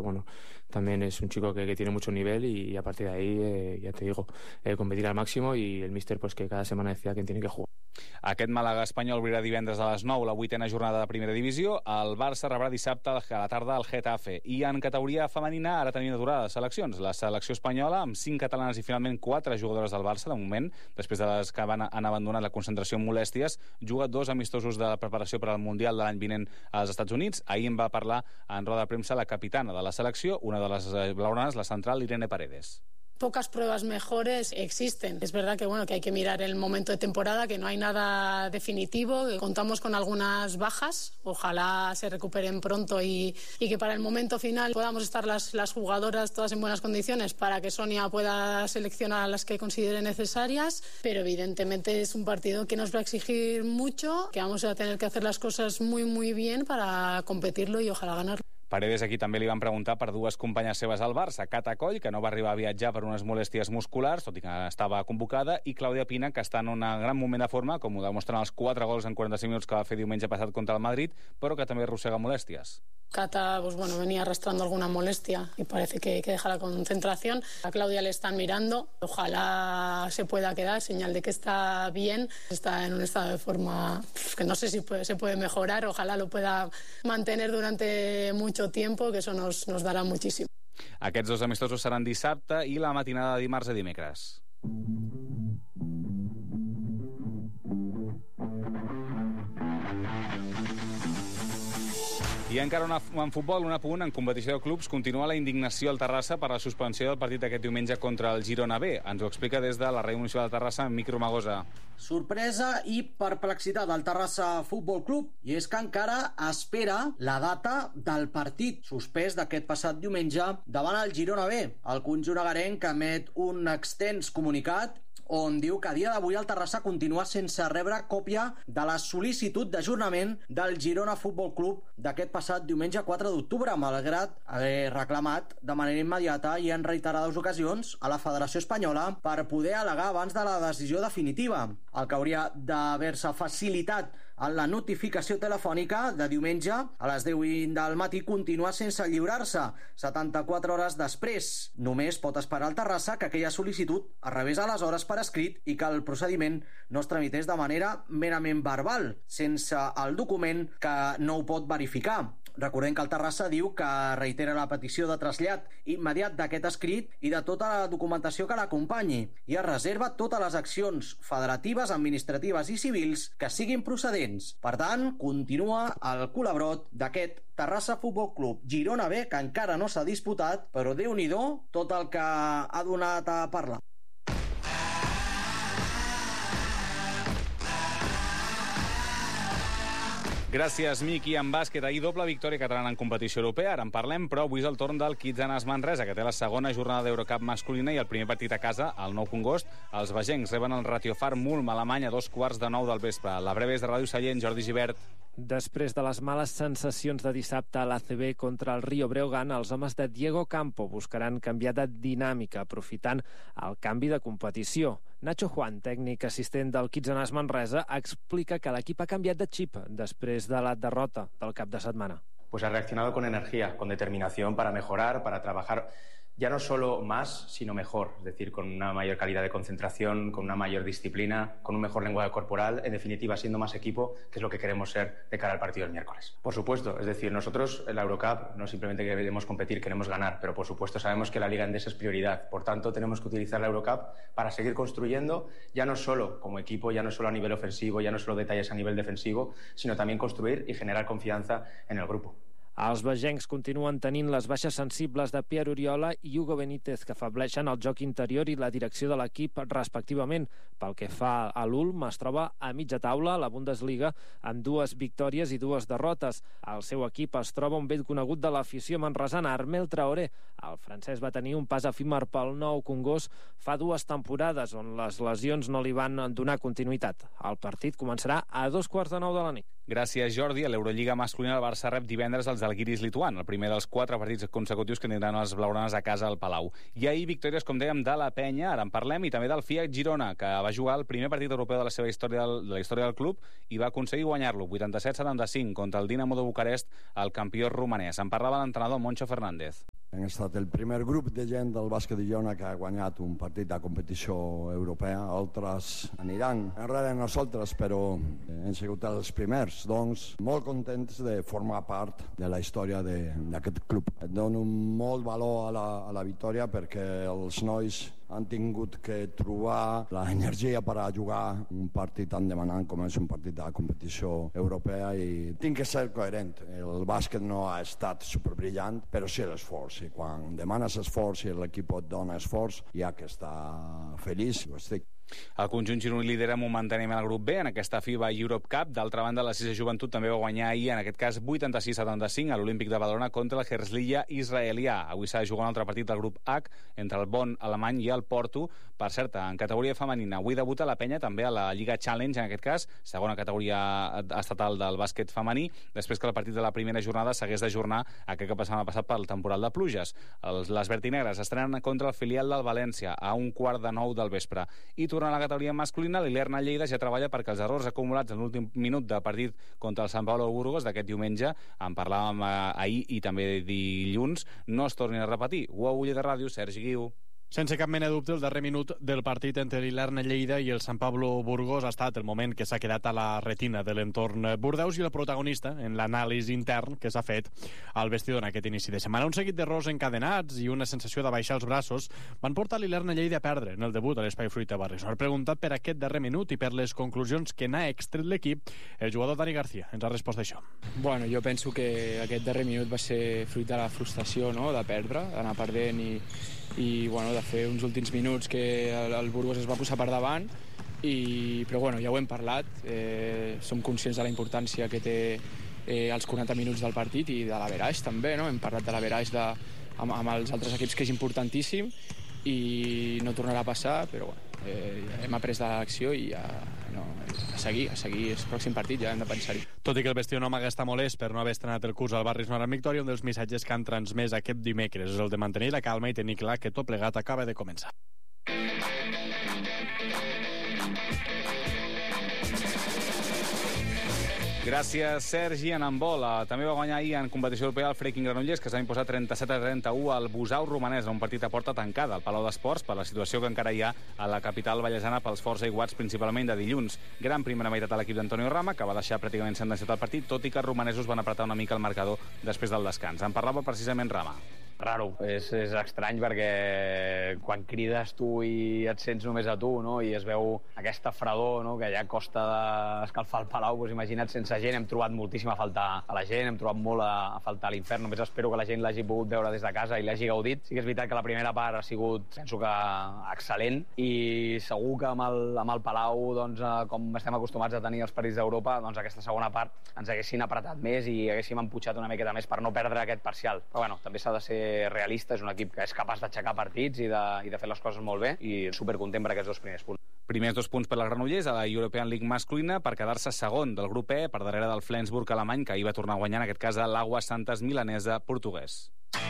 bueno, también es un chico que tiene mucho nivel y a partir de ahí, ya te digo, competir al máximo y el míster pues que cada semana decía quién tiene que jugar. Aquest Màlaga-Espanyol obrirà divendres a les 9 la 8a jornada de primera divisió. El Barça rebrà dissabte a la tarda el Getafe. I en categoria femenina ara tenim aturades seleccions. La selecció espanyola amb 5 catalanes i finalment 4 jugadores del Barça de moment, després de les que han abandonat la concentració amb molèsties, juga 2 amistosos de preparació per al Mundial de l'any vinent als Estats Units. Ahir en va parlar en roda de premsa la capitana de la selecció, una de les blaugranes, la central Irene Paredes. Pocas pruebas mejores existen. Es verdad que bueno, que hay que mirar el momento de temporada, que no hay nada definitivo, que contamos con algunas bajas, ojalá se recuperen pronto y que para el momento final podamos estar las jugadoras todas en buenas condiciones para que Sonia pueda seleccionar a las que considere necesarias, pero evidentemente es un partido que nos va a exigir mucho, que vamos a tener que hacer las cosas muy muy bien para competirlo y ojalá ganarlo. Paredes aquí també li van preguntar per 2 companyes seves al Barça, Cata Coll, que no va arribar a viatjar per unes molèsties musculars, tot i que estava convocada, i Clàudia Pina, que està en un gran moment de forma, com ho demostren els 4 gols en 45 minuts que va fer diumenge passat contra el Madrid, però que també arrossega molèsties. Cata pues bueno, venía arrastrando alguna molestia y parece que deja la concentración. A Claudia le están mirando, ojalá se pueda quedar, señal de que está bien, está en un estado de forma que no sé si se puede mejorar, ojalá lo pueda mantener durante mucho tiempo, que eso nos dará muchísimo. Aquests 2 amistosos seran dissabte i la matinada de dimarts a dimecres. I encara en futbol, un apunt, en competició de clubs, continua la indignació al Terrassa per la suspensió del partit d'aquest diumenge contra el Girona B. Ens ho explica des de la Ràdio Municipal de Terrassa, en Miqui Romagosa. Sorpresa i perplexitat del Terrassa Futbol Club, i és que encara espera la data del partit suspès d'aquest passat diumenge davant el Girona B. El conjunt agarenc emet un extens comunicat on diu que a dia d'avui el Terrassa continua sense rebre còpia de la sol·licitud d'ajornament del Girona Futbol Club d'aquest passat diumenge 4 d'octubre, malgrat haver reclamat de manera immediata i en reiterades ocasions a la Federació Espanyola per poder al·legar abans de la decisió definitiva. El que hauria d'haver-se facilitat en la notificació telefònica de diumenge a les 10 del matí continua sense lliurar-se 74 hores després. Només pot esperar el Terrassa que aquella sol·licitud es rebés aleshores per escrit i que el procediment no es tramités de manera merament verbal, sense el document que no ho pot verificar. Recordem que el Terrassa diu que reitera la petició de trasllat immediat d'aquest escrit i de tota la documentació que l'acompanyi i es reserva totes les accions federatives, administratives i civils que siguin procedents. Per tant, continua el col·labrot d'aquest Terrassa Futbol Club Girona B, que encara no s'ha disputat, però Déu-n'hi-do tot el que ha donat a parlar. Gràcies, Miqui. En bàsquet, ahir doble victòria catalana en competició europea. Ara en parlem, però avui és el torn del Kitzanas Manresa, que té la segona jornada d'Eurocup masculina i el primer partit a casa, al Nou Congost. Els bagencs reben el Ratiofar Mulm a Alemanya a 2:15 del vespre. La breve és de Ràdio Sallent, Jordi Gibert. Després de les males sensacions de dissabte a l'ACB contra el Rio Breogán, els homes de Diego Campo buscaran canviar de dinàmica, aprofitant el canvi de competició. Nacho Juan, tècnic assistent del Kitzanas Manresa, explica que l'equip ha canviat de xip després de la derrota del cap de setmana. Pues ha reaccionado con energía, con determinación para mejorar, para trabajar ya no solo más, sino mejor, es decir, con una mayor calidad de concentración, con una mayor disciplina, con un mejor lenguaje corporal, en definitiva, siendo más equipo, que es lo que queremos ser de cara al partido del miércoles. Por supuesto, es decir, nosotros en la Eurocup no simplemente queremos competir, queremos ganar, pero por supuesto sabemos que la Liga Endesa es prioridad, por tanto tenemos que utilizar la Eurocup para seguir construyendo, ya no solo como equipo, ya no solo a nivel ofensivo, ya no solo detalles a nivel defensivo, sino también construir y generar confianza en el grupo. Els bagencs continuen tenint les baixes sensibles de Pierre Oriola i Hugo Benítez, que afableixen el joc interior i la direcció de l'equip respectivament. Pel que fa a l'Ulm, es troba a mitja taula a la Bundesliga amb 2 victòries i 2 derrotes. El seu equip es troba un vell conegut de l'afició manresana, Armel Traoré. El francès va tenir un pas efímer pel Nou Congost fa 2 temporades, on les lesions no li van donar continuïtat. El partit començarà a 2:15 de la nit. Gràcies, Jordi. A l'Eurolliga masculina el Barça rep divendres els Žalgiris lituan, el primer dels 4 partits consecutius que tindran els blaugranes a casa al Palau. I ahir victòries, com dèiem, de la Penya, ara en parlem, i també del Fiat Girona, que va jugar el primer partit europeu de la seva història, de la història del club, i va aconseguir guanyar-lo, 87-75, contra el Dinamo de Bucarest, el campió romanès. En parlava l'entrenador Moncho Fernández. Hem estat el primer grup de gent del bàsquet de Girona que ha guanyat un partit de competició europea. Altres aniran enrere nosaltres, però hem sigut els primers. Doncs molt contents de formar part de la història d'aquest club. Dono molt valor a la victòria perquè els nois han tingut que trobar l'energia per a jugar un partit tan demanant com és un partit de competició europea, i tinc que ser coherent. El bàsquet no ha estat superbrillant, però sí l'esforç. I quan demanes esforç i l'equip et dona esforç, hi ha que estar feliç, ho estic. El conjunt gironí lidera momentàniament el grup B en aquesta FIBA Europe Cup. D'altra banda, la Sisa Joventut també va guanyar ahir, en aquest cas 86-75, a l'Olímpic de Badalona contra el Herzliya israelià. Avui s'ha de jugar un altre partit del grup H entre el Bonn alemany i el Porto. Per cert, en categoria femenina, avui debuta la Penya també a la Lliga Challenge, en aquest cas, segona categoria estatal del bàsquet femení, després que el partit de la primera jornada s'hagués d'ajornar aquest cap de setmana passat pel temporal de pluges. Les vertinegres estrenen contra el filial del València a 8:45 del vespre. I tornant a la categoria masculina, l'Ilerna Lleida ja treballa perquè els errors acumulats en l'últim minut de partit contra el Sant Pablo Burgos d'aquest diumenge, en parlàvem ahir i també dilluns, no es tornin a repetir. Ulla de Ràdio, Sergi Guiu. Sense cap mena de dubte, el darrer minut del partit entre l'Ilerna Lleida i el Sant Pablo Burgos ha estat el moment que s'ha quedat a la retina de l'entorn bordeus i el protagonista en l'anàlisi intern que s'ha fet al vestidor en aquest inici de setmana. Un seguit d'errors encadenats i una sensació de baixar els braços van portar l'Ilerna Lleida a perdre en el debut a l'Espai Fruita Barris. No ha preguntat per aquest darrer minut i per les conclusions que n'ha extret l'equip, el jugador Dani García ens ha respost això. Bueno, jo penso que aquest darrer minut va ser fruit de la frustració, no?, de perdre, d'anar perdent i bueno, de fer uns últims minuts que el Burgos es va posar per davant, però bueno, ja ho hem parlat, som conscients de la importància que té els 40 minuts del partit i de l'averaix també, no? Hem parlat de l'averaix amb els altres equips, que és importantíssim i no tornarà a passar, però bueno, hem après de l'acció i ja no, a seguir el pròxim partit ja hem de pensar-hi. Tot i que el vestidor no amaga estar molest per no haver estrenat el curs al Barris Nord amb victòria, un dels missatges que han transmès aquest dimecres és el de mantenir la calma i tenir clar que tot plegat acaba de començar. Gràcies, Sergi. En handbol també va guanyar ahir en competició europea el Freaking Granollers, que s'ha imposat 37-31 al Busau romanès en un partit a porta tancada al Palau d'Esports per la situació que encara hi ha a la capital vallesana pels forts aiguats, principalment de dilluns. Gran primera meitat a l'equip d'Antonio Rama, que va deixar pràcticament sentenciat el partit, tot i que els romanesos van apretar una mica el marcador després del descans. En parlava precisament Rama. Raro, és estrany perquè quan crides tu i et sents només a tu, no?, i es veu aquesta fredor, no?, que ja costa d'escalfar el Palau, doncs imagina't sense gent. Hem trobat moltíssim a faltar a la gent, hem trobat molt a faltar a l'infern. Només espero que la gent l'hagi pogut veure des de casa i l'hagi gaudit. Sí que és veritat que la primera part ha sigut, penso que, excel·lent, i segur que amb el Palau, doncs, com estem acostumats a tenir els partits d'Europa, doncs aquesta segona part ens haguessin apretat més i haguéssim emputxat una miqueta més per no perdre aquest parcial. Però bueno, també s'ha de ser realista, és un equip que és capaç d'aixecar partits i de fer les coses molt bé, i supercontent per aquests 2 primers punts. Primers 2 punts per la Granollers a la European League masculina per quedar-se segon del grup E, per darrere del Flensburg alemany, que ahir va tornar a guanyar, en aquest cas a l'Aguas Santas milanesa portuguès.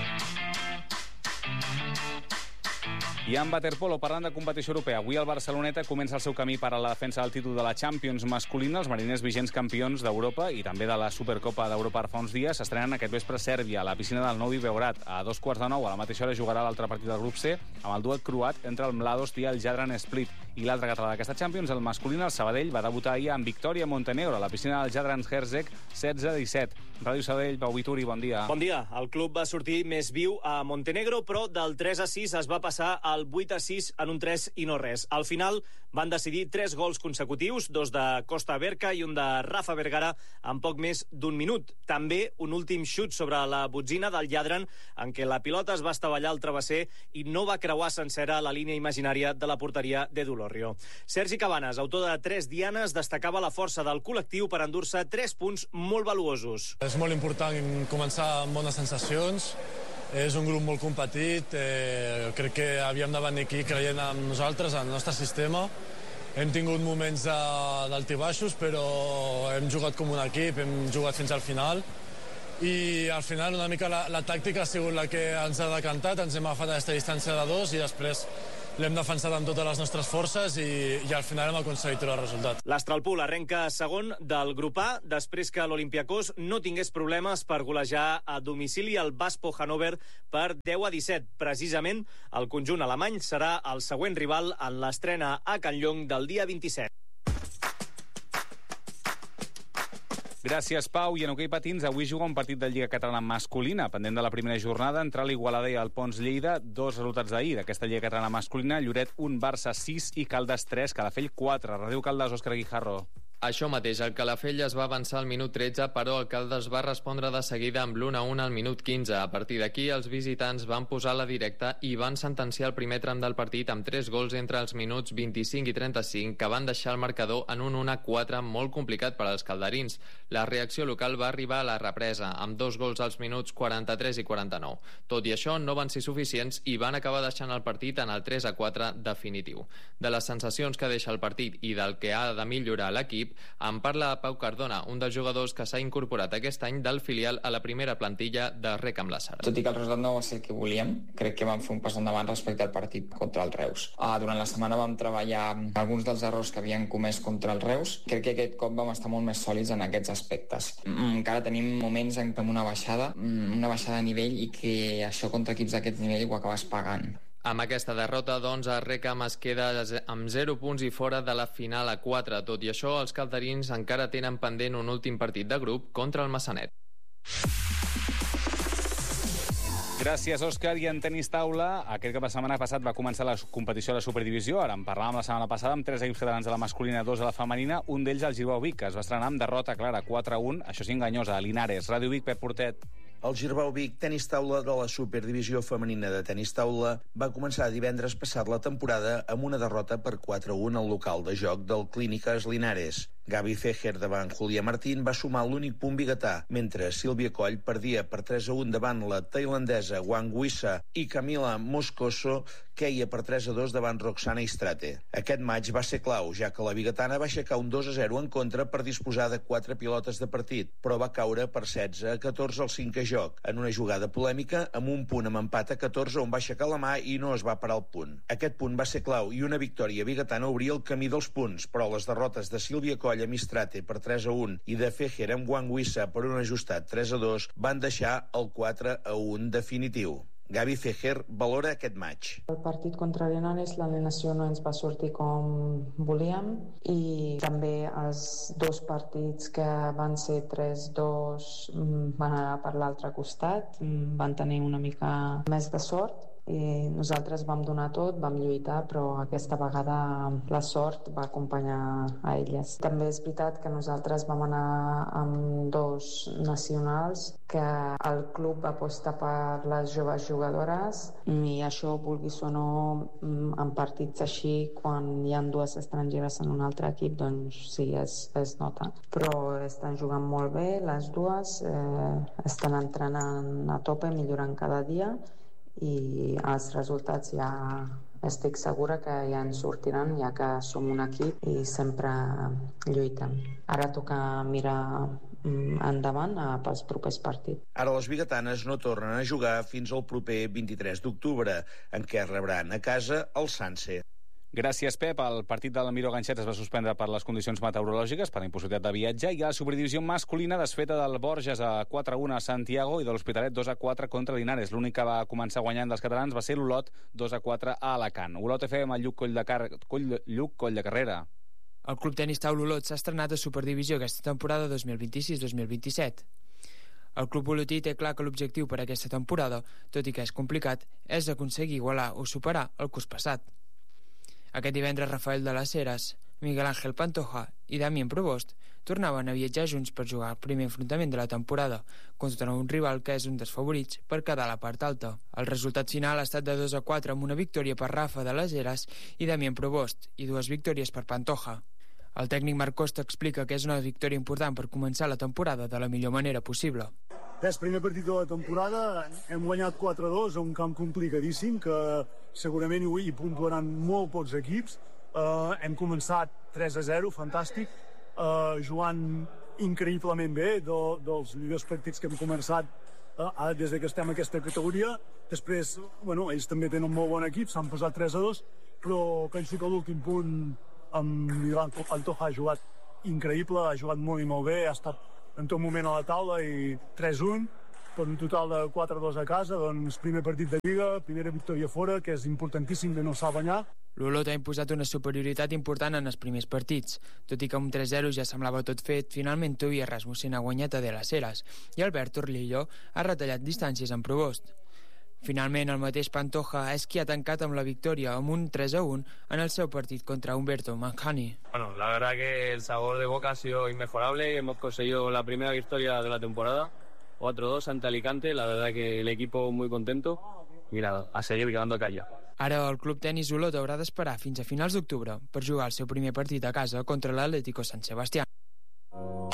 I en waterpolo, parlant de competició europea, avui el Barceloneta comença el seu camí per a la defensa del títol de la Champions masculina. Els mariners vigents campions d'Europa i també de la Supercopa d'Europa fa uns dies s'estrenen aquest vespre a Sèrbia, a la piscina del Novi Beograd. A 8:45, a la mateixa hora, jugarà l'altre partit del grup C amb el duet croat entre el Mladost i el Jadran Split. I l'altre català d'aquesta Champions, el masculí, el Sabadell, va debutar ahir amb victòria a Montenegro, a la piscina del Jadran Herzeg, 16-17. Ràdio Sabadell, Pau Vituri, bon dia. Bon dia. El club va sortir més viu a Montenegro, però del 3-6 es va passar al 8-6 en un 3 i no res. Al final van decidir 3 gols consecutius, 2 de Costa Berca i un de Rafa Vergara en poc més d'1 minut. També un últim xut sobre la botzina del Jadran, en què la pilota es va estavellar al travesser i no va creuar sencera la línia imaginària de la porteria de Dolorrio. Sergi Cabanes, autor de 3 dianes, destacava la força del col·lectiu per endur-se 3 punts molt valuosos. És molt important començar amb bones sensacions. És un grup molt competit. Crec que havíem de venir aquí creient en nosaltres, en el nostre sistema, hem tingut moments d'altibaixos, però hem jugat com un equip, hem jugat fins al final i al final una mica la tàctica ha sigut la que ens ha decantat, ens hem agafat a aquesta distància de 2 i després l'hem defensat amb totes les nostres forces i al final hem aconseguit treure el resultat. L'Astralpool arrenca segon del grup A després que l'Olympiacos no tingués problemes per golejar a domicili el Baspo Hannover per 10-17. Precisament, el conjunt alemany serà el següent rival en l'estrena a Can Llong del dia 27. Gràcies, Pau. I en hoquei patins, avui juga un partit de Lliga Catalana masculina, pendent de la primera jornada, entre l'Igualada i el Pons Lleida. 2 resultats d'ahir d'aquesta Lliga Catalana masculina: Lloret 1, Barça 6 i Caldes 3, Calafell 4. Ràdio Caldes, Òscar Guijarro. Això mateix, el Calafell es va avançar al minut 13, però el Caldes va respondre de seguida amb l'1-1 al minut 15. A partir d'aquí, els visitants van posar la directa i van sentenciar el primer tram del partit amb 3 gols entre els minuts 25 i 35, que van deixar el marcador en un 1-4 molt complicat per als calderins. La reacció local va arribar a la represa, amb 2 gols als minuts 43 i 49. Tot i això, no van ser suficients i van acabar deixant el partit en el 3-4 definitiu. De les sensacions que deixa el partit i del que ha de millorar l'equip, en parla Pau Cardona, un dels jugadors que s'ha incorporat aquest any del filial a la primera plantilla de Rec amb la Sara. Tot i que el resultat no va ser el que volíem, crec que vam fer un pas endavant respecte al partit contra el Reus. Durant la setmana vam treballar alguns dels errors que havien comès contra el Reus. Crec que aquest cop vam estar molt més sòlids en aquests aspectes. Encara tenim moments en què una baixada de nivell i que això contra equips d'aquest nivell ho acabes pagant. Amb aquesta derrota, doncs, el Recam es queda amb 0 punts i fora de la final a 4. Tot i això, els calderins encara tenen pendent un últim partit de grup contra el Massanet. Gràcies, Òscar. I en tenis taula, aquest cap de setmana passat va començar la competició de la Superdivisió. Ara en parlàvem la setmana passada amb 3 equips catalans de la masculina, 2 de la femenina. Un d'ells, el Girbau Vic, que es va estrenar amb derrota clara 4-1. Això és enganyosa. A Linares. Ràdio Vic, Pep Portet. El Girbau Vic, tenis taula de la Superdivisió femenina de tenis taula, va començar divendres passat la temporada amb una derrota per 4-1 al local de joc del Clíniques Linares. Gaby Fejer davant Julia Martín va sumar l'únic punt biguetà, mentre Sílvia Coll perdia per 3-1 davant la tailandesa Wang Wissa i Camila Moscoso queia per 3-2 davant Roxana Istrate. Aquest maig va ser clau, ja que la biguetana va aixecar un 2-0 en contra per disposar de 4 pilotes de partit, però va caure per 16-14 al 5è joc, en una jugada polèmica amb un punt amb empat a 14 on va aixecar la mà i no es va parar el punt. Aquest punt va ser clau i una victòria biguetana obria el camí dels punts, però les derrotes de Sílvia Coll amb Istrate per 3-1 i de Fejer amb Wang Wissa per un ajustat 3-2 van deixar el 4-1 definitiu. Gaby Fejer valora aquest maig. El partit contra Linares, l'alineació no ens va sortir com volíem i també els 2 partits que van ser 3-2 van anar per l'altre costat, van tenir una mica més de sort. I nosaltres vam donar tot, vam lluitar, però aquesta vegada la sort va acompanyar a elles. També és veritat que nosaltres vam anar amb 2 nacionals, que el club va apostar per les joves jugadores i això, vulguis o no, en partits així, quan hi ha 2 estrangeres en un altre equip, doncs sí, es nota. Però estan jugant molt bé, les 2, estan entrenant a tope, millorant cada dia, i els resultats ja estic segura que ja ens sortiran, ja que som un equip i sempre lluitem. Ara toca mirar endavant pels propers partits. Ara les biguetanes no tornen a jugar fins al proper 23 d'octubre, en què rebran a casa el Sanse. Gràcies, Pep. El partit del Miró Ganxet es va suspendre per les condicions meteorològiques, per la impossibilitat de viatge, i a la Superdivisió masculina desfeta del Borges a 4-1 a Santiago i de l'Hospitalet 2-4 contra Linares. L'únic que va començar guanyant dels catalans va ser l'Olot 2-4 a Alacant. Olot FM, Lluc Coll de Carrera. El Club Tenis Taula Olot s'ha estrenat a Superdivisió aquesta temporada 2026-2027. El club olotí té clar que l'objectiu per a aquesta temporada, tot i que és complicat, és aconseguir igualar o superar el curs passat. Aquest divendres Rafael de las Heras, Miguel Ángel Pantoja i Damien Provost tornaven a viatjar junts per jugar el primer enfrontament de la temporada contra un rival que és un dels favorits per quedar a la part alta. El resultat final ha estat de 2-4 amb una victòria per Rafa de las Heras i Damien Provost i 2 victòries per Pantoja. El tècnic Marc Costa explica que és una victòria important per començar la temporada de la millor manera possible. És el primer partit de la temporada, hem guanyat 4-2 a un camp complicadíssim que segurament hi puntuaran molt pocs equips, hem començat 3-0, fantàstic, jugant increïblement bé, dels millors partits que hem començat des que estem en aquesta categoria. Després, ells també tenen un molt bon equip, s'han posat 3-2, però penso que l'últim punt amb Milan Pantoja ha jugat increïble, ha jugat molt i molt bé, ha estat en tot moment a la taula i 3-1, per un total de 4-2 a casa, doncs primer partit de Lliga, primera victòria fora, que és importantíssim de no saber guanyar. L'Olot ha imposat una superioritat important en els primers partits. Tot i que amb 3-0 ja semblava tot fet, finalment Tobias Rasmussen ha guanyat a De Las Heras i Albert Torlillo ha retallat distàncies amb Provost. Finalment, el mateix Pantoja és qui ha tancat amb la victòria amb un 3-1 en el seu partit contra Humberto Manjani. Bueno, la verdad que el sabor de boca ha sido inmejorable. Hemos conseguido la primera victoria de la temporada, 4-2 ante Alicante. La verdad que el equipo muy contento. Mira, a seguir quedando calla. Ara el Club Tenis Olot haurà d'esperar fins a finals d'octubre per jugar el seu primer partit a casa contra l'Atlético San Sebastián.